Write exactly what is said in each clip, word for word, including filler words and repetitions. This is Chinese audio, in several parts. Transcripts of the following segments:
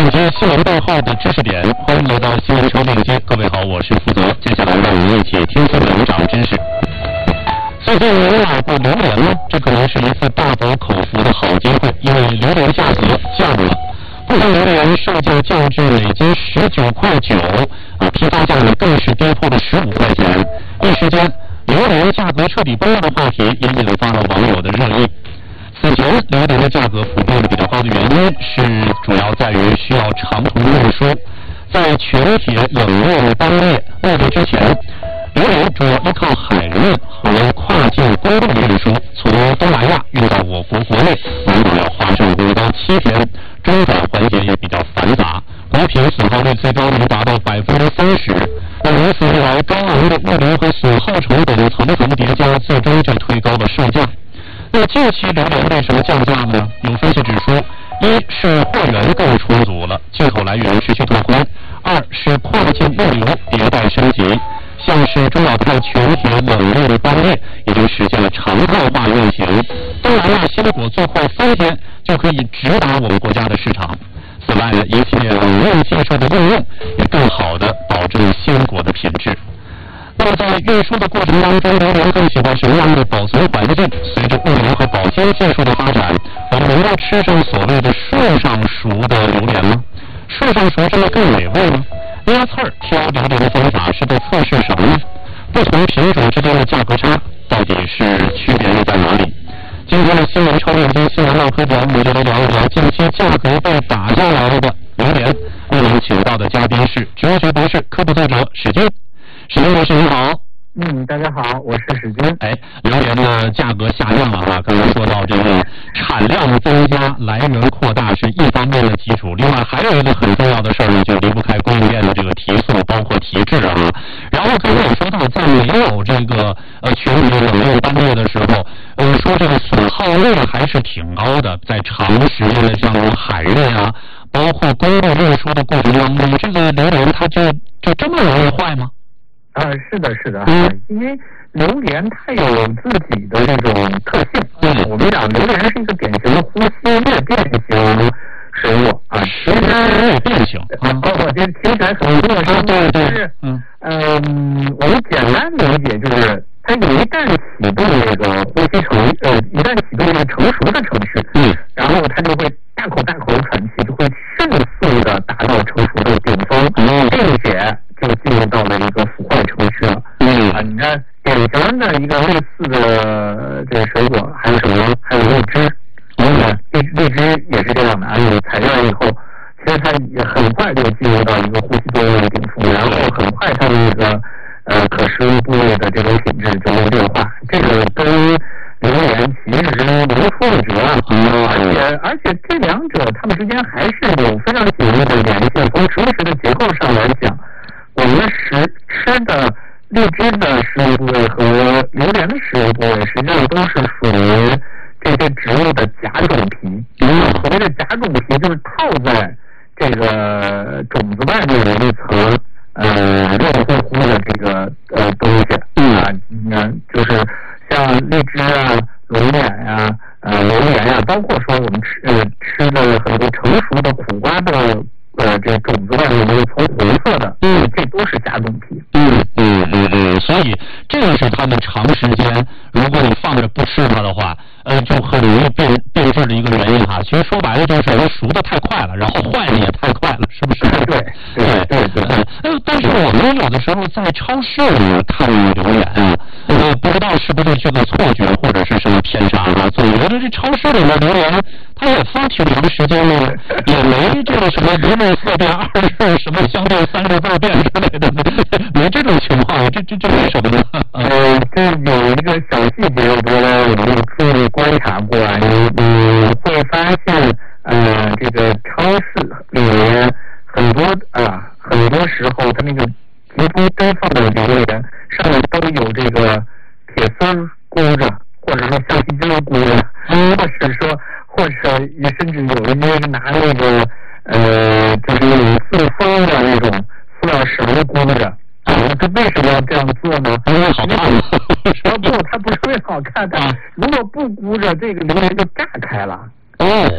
解新闻背后的知识点，欢迎来到新闻超链接。各位好，我是负责。接下来让我们一起听新闻长知识。最近有买过榴莲呢，这可能是一次大饱口福的好机会，因为榴莲价格降了。部分榴莲售价降至每斤十九块九，啊，批发价呢更是跌破了十五块钱。一时间，榴莲价格彻底崩了的话题也引发了网友的热议。此前榴莲的价格普遍的比较高的原因是主要在于需要长途运输，在全铁冷链班列落地之前，榴莲主要依靠海运和跨境公路运输，从东南亚运到我国国内，往往要花上五到七天，中转环节也比较繁杂，国品损耗率最高能达到百分之三十。那如此一来，高昂的物流和损耗成本层层叠加，最终就推高了售价。那近期榴莲为什么降价呢？有分析指出，一是货源更充足了，进口来源持续拓宽；二是跨境物流迭代升级，像是中岛泰全铁冷链班列已经实现了常态化运行，东南亚鲜果最快三天就可以直达我们国家的市场。此外呢，一系列冷链技术的应用也更好地保证鲜果的品质。那么在运输的过程当中，榴莲更喜欢什么样的保存环境？随着物流和保鲜技术的发展，我们能够吃上所谓的树上熟的榴莲吗？树上熟真的更美味吗？压刺儿挑榴莲的方法是在测试什么呢？不同品种之间的价格差到底是区别在哪里？今天的新闻超链接新闻唠嗑节目就来聊一聊近期价格被打下来的榴莲。我们请到的嘉宾是哲学博士、科普作者史军。史军博士你好。 嗯，大家好，我是史军。 哎，榴莲的价格下降了哈，刚才说到这个产量增加、来源扩大是一方面的基础，另外还有一个很重要的事儿呢，就离不开供应链的这个提速，包括提质啊。然后刚才也说到，在没有这个呃全体冷链班列的时候，呃，说这个损耗率还是挺高的，在长时间的像海运啊，包括公路运输的过程当中，这个榴莲它就就这么容易坏吗？ 啊、呃，是的，是的，嗯，因为榴莲它有自己的这种特性。嗯，我们讲榴莲是一个典型的呼吸裂变型食物啊，其实裂变型啊， 包括这听起来很陌生， 对对， 但是嗯嗯，我们简单理解就是，它一旦启动这个呼吸程呃，一旦启动这个成熟的程序，嗯，然后它就会大口大口的喘气，就会迅速的达到成熟的顶峰，嗯，并且就进入到了一个腐坏程序了。嗯啊，你看典型的一个类似的这个水果还有什么？还有荔枝，嗯，荔荔枝也是这样的啊，你采下来以后，其实它也很快就进入到一个呼吸作用的顶峰，然后很快它的那个呃可食用部位的这种品质就会变化。这个跟榴莲其实能出了绝了，而且而且这两者它们之间还是有非常紧密的联系。从植物学的结构上来讲，我们食吃的荔枝的食用部位和榴莲的食用部位，实际上都是属于这些植物的甲种皮。所谓的甲种皮，就是套在这个种子外面的一层呃热乎乎的这个呃东西啊，嗯，就是像荔枝啊、龙眼呀、呃榴莲呀，包括说我们吃呃吃的很多成熟的苦瓜的呃这种子外面有层红色的，嗯，这都是甲种皮。 嗯嗯嗯嗯，所以这个是他们长时间，如果你放着不吃它的话，呃，就很容易变变质的一个原因哈。其实说白了就是它熟的太快了，然后坏的也太快了，是不是？ 对对对对对。 呃，但是我们有的时候在超市里面看榴莲啊，呃，不知道是不是这个错觉或者是什么偏差啊，总觉得这超市里面榴莲它也放挺长时间了，也没这个什么一味色变二味什么香变三味二变之类的，没这种情况，这这这为什么呢？ 呃，这有一个小细节，我觉得我们注意观察过啊，你你会发现，呃，这个超市里面很多啊，很多时候它那个集中堆放的榴莲上面都有这个铁丝箍着，或者说橡皮筋箍着，嗯，或者说或者也甚至有一些拿那个呃，就是那种塑封的那种塑料绳箍着。啊，他为什么要这样做呢？ 因为好看吗？ 啊不，他不是为好看的。如果不箍着，这个榴莲就炸开了。 哦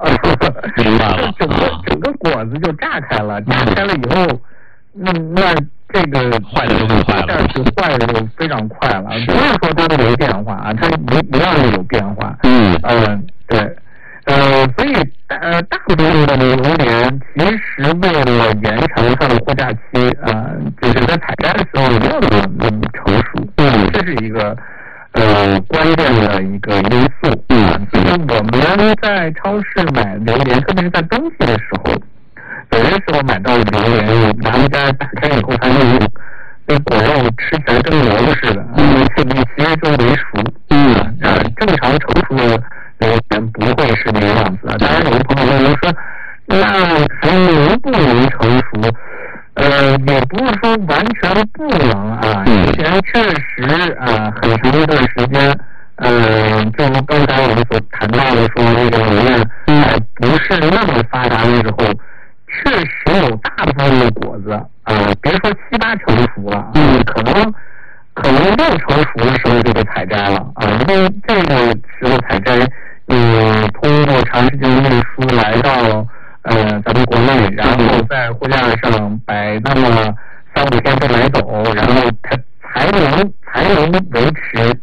明白了， 整个整个果子就炸开了，炸开了以后，那那这个坏的就更快了， 是坏的就非常快了。不是说它没变化啊，它一一样是有变化。 嗯嗯，对，呃，所以呃大多数的榴莲其实为了延长它的货架期啊，就是在采摘的时候没有那么那么成熟。嗯，这是一个。呃，关键的一个因素，嗯，所以我们在超市买榴莲，特别是在冬季的时候，有的时候买到榴莲，拿回家打开以后，它那种那果肉吃起来跟萝卜似的，嗯，其实就没熟，嗯，啊，正常成熟的榴莲不会是那个样子的。当然，有的朋友就说，那还能不能成熟？呃，也不是说完全不能啊，之前确实啊，很长一段时间，呃，就刚才我们所谈到的说那个榴莲，呃，不是那么发达的时候，确实有大部分的果子啊、呃，别说七八成熟了，嗯，可能可能六成熟的时候就被采摘了啊，因为这个时候采摘，嗯，通过长时间运输来到。呃，咱们国内，然后在货架上摆那么三五天再买走，然后它才能才能维持